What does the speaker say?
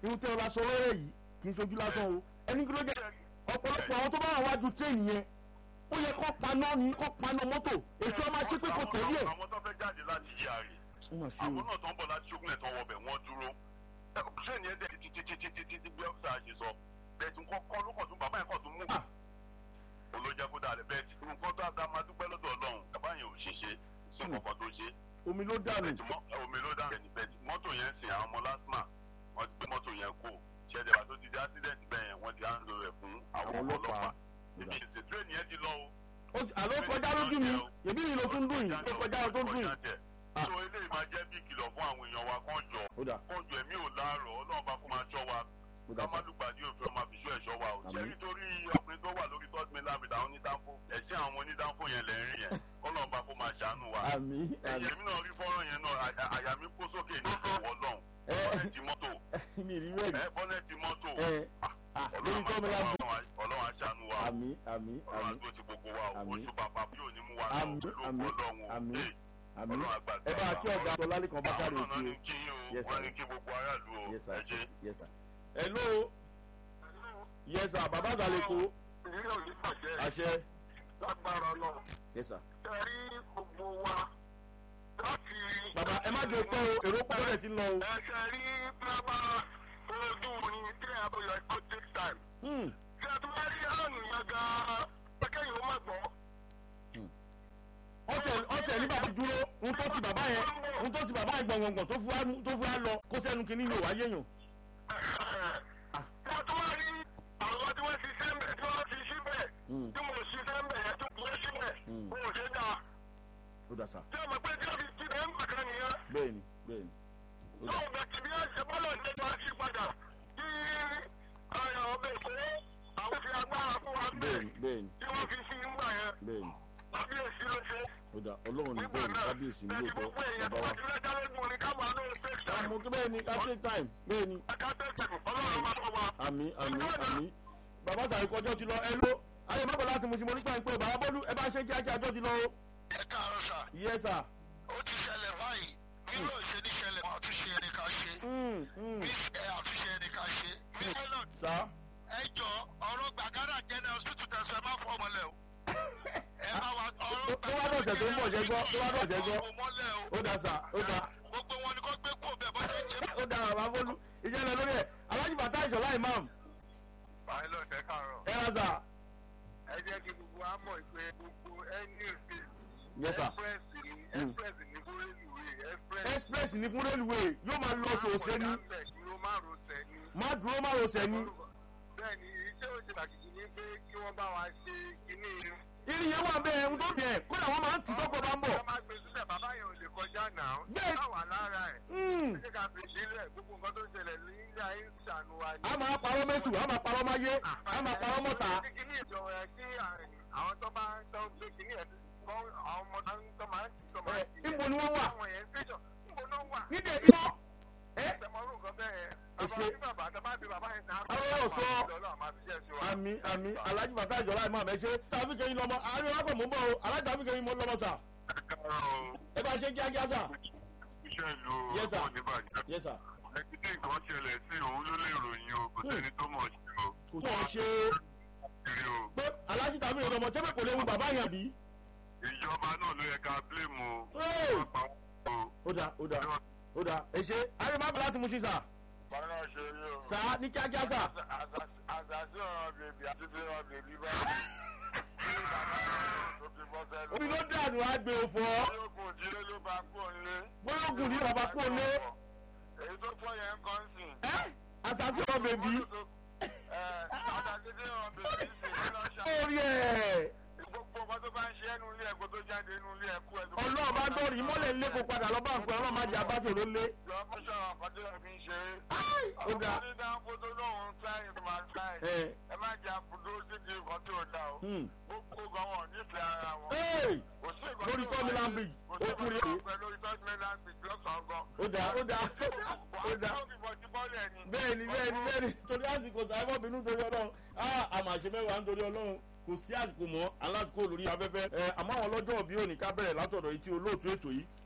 irú tẹ́ ọ lásán lọ́rẹ́ yìí kì í ṣojú lásán o ẹni kí ló jẹ́ ọ̀pọ̀lọpọ̀ àwọn tó bá wà wájú tírèènì yẹn ó yẹ kó paná ni kó paná mọ́tò èso ọmọ ṣé pé kò tẹ̀lé ẹ̀. àwọn tó fẹ́ jáde láti yàrá àwọn náà tó ń bọ̀ láti ṣókùnlẹ̀ tó wọbẹ̀ wọ́n dúró tírèènì ẹ̀ dẹ̀ títí bí ọ́fíìsà ṣe sọ bẹ́ẹ̀ tún kọ́ ló kàn tún bàbá yẹn kàn tún mú olójẹ́ kó dàlẹ́ bẹ́ẹ̀ tí nǹkan tó àgbà máa dúpẹ́ lọ́dọ̀ ọlọ́run bàbá yẹn ò ṣe ṣe sí nǹkan tó ṣe. omi ló dànù. omi ló dànù ẹni bẹ́ẹ̀ tí mọ́tò yẹn sìn àwọn ọmọ lásìmà wọ́n ti gbé mọ́tò yẹn kó ṣẹ̀dẹ̀ bá tó ti di accident bẹ́ẹ̀ yẹn wọ́n ti hàn lórí ẹ̀ fún àwọn ọlọ́pàá níbi ìsìn tírèènì yẹn ti lọ o. àlọ́ kọjá lójú mi èbí mi ló tún dùn yìí ló kọjá ló tún dùn yìí. so eléyìí máa jẹ́ bí ìkìlọ̀ fún àwọn èèyàn wa kọ́njọ ẹ̀mí ò láàárọ̀ ọlọ́run bá kó máa ṣọ́ wa kámálùgbàdì òfin ọmọ àfiṣú ẹ̀ṣọ́ wa ò ṣe nítorí ọkùnrin tó wà lórí third mainland with àwọn onídàáfó ẹ̀ṣẹ́ àwọn onídàáfó yẹn lẹ́rìn yẹn ọlọ́run bá kó máa ṣàánú wa. ẹ̀yẹ̀mí náà rí fọ́nrán yẹn náà àyà mi kó sókè ní ìwọ ọlọ́run bọ́nẹ̀tì mọ́tò ọlọ́run aṣàánú wa ọlọ́run àgbò ti gbogbo wa oṣù bàbá yóò ní mú wa lọ pẹ̀lú ọlọ́run ẹ bá kí ọ̀gá sọ lálẹ́ kan bá kárí òkú o wọ́n ní kí gbogbo aráàlú o ẹ ṣe. hello yes sir baba zaleko àṣẹ lágbára Ọlọ́run yes sir. tẹ̀rí gbogbo wa láti. bàbá ẹ má jẹ pé o èrò pọ́lẹ̀ ti ń lọ o. ẹ ṣe rí bàbá ojú ni tí a bọ̀ yọ ẹ̀kọ́ take time. tí a tún bá rí àrùn yẹn gan-an pẹ́kẹ́ yìí ó má gbọ́. ọ̀tẹ̀ ní bàbá dúró ohun tó ti bàbá yẹn gbọ̀ngbọ̀ngbọ̀n tó fi wá lọ kó sẹ́nu kínní ní òwáyé yàn. wọ́n tún wá rí àwọn tí wọ́n ṣiṣẹ́ ń bẹ̀ tí wọ́n ti ṣí bẹ̀ tí mo ṣiṣẹ́ ń bẹ̀ yẹn tó kúrẹ́ sí bẹ̀ kó o ṣe dáa. ó dà sá. tí a mọ̀ pé tí a fi ti bẹ̀ ń bàkan nìyẹn. bẹ́ẹ̀ni. tó o bẹ̀ kí bí a ṣe bọ́lọ̀ ní ẹjọ́ sí padà kí ayọ̀ ọbẹ̀ kó àwọn fi agbára fún wa bẹ́ẹ̀ tí wọ́n fi sí ń gbà yẹn. bẹ́ẹ̀ni. kábíyèsí ló ṣe. ó dà ọlọ́run ní bẹ́ẹ̀ni kábíyèsí ní lóòótọ́ bàbá wa. àmọ́ tó bẹ́ẹ̀ ni ká take time bẹ́ẹ̀ ni. àmì bàbá sàrí kọjọ́ ti lọ ẹ ló ayé mọ́kànlá láti mú sí mo nípa ìpè bàbá bọ́lú ẹ bá ṣe kíákíá ọjọ́ ti lọ o. ẹ káàárọ̀ sà. yes sir. ó ti ṣẹlẹ̀ báyìí bí yóò ṣe ní ṣẹlẹ̀ wọn àtúnṣe ẹni ká ṣe. àtúnṣe ẹni ká ṣe. sá. ẹ jọ ọ̀rọ̀ gbàgádà jẹ́nà hospital tẹ̀sán ẹ má fọ́ ọmọlẹ̀ o. ẹ bá wa ọ̀rọ̀ tó wá dọ̀sẹ̀ tó ń bọ̀ ṣẹ́gbọ́ ó dà sá ó dà. gbogbo wọn ni kò gbé kó bẹ̀ bọ́dẹ̀ jẹ́. ó dà bàbá bọ́lú ìjẹ́ lọ lórí ẹ̀ alájú bàtà ìṣọ̀lá imam. báyìí lọ tẹ káàárọ̀. ẹ rà sà. ẹ jẹ́ kí gbogbo wa mọ̀ pé gbogbo ẹni ìsìn yes sir. express ní fún railway yóò máa lọ sòsè ní. má dúró má rọsẹ̀ ní. bẹ́ẹ̀ni iṣẹ́ òṣèlú ní pé kí wọ́n bá wa ṣe kíní irun. irin yẹn wà bẹ́ẹ̀ ń tó bẹ̀ kódà wọ́n máa ń tì tọ́kọ bá ń bọ̀. wọ́n máa gbé sílẹ̀ bàbá yẹn ò lè kọjá náà. bẹ́ẹ̀ báwa lára ẹ̀. ṣé ká fi sílẹ̀ gbogbo nǹkan tó ń ṣẹlẹ̀ ní ilé ayé ń ṣàánú wa ni. a máa parọ́ mẹ́sù a máa parọ́ máyé a máa parọ́ mọ́ta. kíní ìjọba ẹ̀ kí àwọn tó bá ń tọ́ gbé kíní ẹ̀ kọ́ àwọn ọmọ tó máa ń tì. níbo ni wọ́n wà. àwọn yẹn ń tẹ̀sán níbo ló wà. nídẹ̀ iná. àmì alájú bàtà ìjọba ìmọ̀ àmẹ́ṣe tàbíkẹ́ yín lọ́mọ àárín wákò mú bọ̀ o alájú tàbíkẹ́ yín lọ́mọ sà. ẹ bá ṣe kíákíá sà. iṣẹ́ ìlú yes sir. ọkọ̀ níbàjẹ́. yes sir. ẹni tí nǹkan ṣẹlẹ̀ sí òun ló lè ròyìn o kò sẹ́ni tó mọ̀ sí o. kò tó ṣe pé alájú tàbíkẹ́ lọ́mọ tẹ́fẹ̀ kò léwu bàbá yẹn bí. ìjọba náà ló yẹ ká blame o. ó dà ẹ ṣe ayé má bọ̀ láti mú sí sà. bọ́lá ṣe rí o. sà ní kíákíá sà. àṣàṣì ọ̀rọ̀ bèbí àti bí ọ̀rọ̀ bèbí báyìí. omi ló dànù àgbè òfò. bóyógùn ìdílé ló bá kú òǹlé. bóyógùn ní bàbá kú òǹlé. èyí tó fọ́ yẹn ń kọ́ sí. àṣàṣì ọ̀rọ̀ bèbí. àṣàṣì ọ̀rọ̀ bèbí sì ń lọ ṣàṣì. orí ẹ̀. gbogbo ọkọ tó bá ń ṣe ẹnu ilé ẹ̀kọ́ tó jáde inú ilé ẹ̀kọ́ ẹ̀. ọlọ́run bá dọ̀rí mọ́lẹ̀ ńlẹ́ kó padà lọ́ba nǹkan ọlọ́run má jẹ́ abáṣe ló lé. lọ́mọ sọ̀rọ̀ àkọ́jọ́ ẹ̀mí ń ṣe. ó dà. ọmọ ní dáńfó tó lóun táyì tó máa táyì. ẹ má jẹ́ àbùdó síbi nǹkan tó dá o. gbogbo gan wọn nífẹ̀ẹ́ ara wọn. lórí tọ́mílán bridge ó kú rí. lórí tọ́mílán bridge lọ́sàn-án gan. ó dà. bẹ́ẹ̀ni torí àsìkò sàáfọ́ bínú torí ọlọ́run àmàṣe mẹ́wàá nítorí ọlọ́run kò sí àsìkò mọ́ aláàkó lórí afẹ́fẹ́ àmọ́ àwọn ọlọ́jọ́ òbí òní ká bẹ̀rẹ̀ látọ̀dọ̀ yìí tí olóòtú ètò yìí